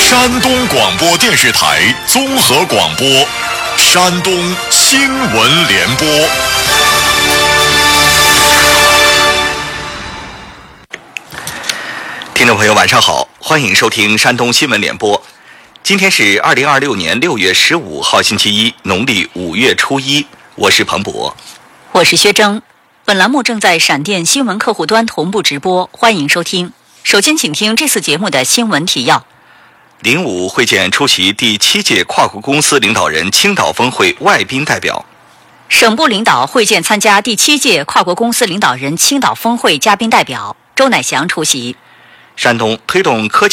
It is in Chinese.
山东广播电视台综合广播，山东新闻联播。听众朋友晚上好，欢迎收听山东新闻联播。今天是2026年6月15号星期一，农历5月初一，我是彭博， 我是薛征。本栏目正在闪电新闻客户端同步直播，欢迎收听。首先请听这次节目的新闻提要。 05会见出席第7届跨国公司领导人青岛峰会外宾代表。 省部领导会见参加第7届跨国公司领导人青岛峰会嘉宾代表，周乃祥出席。 山东推动科技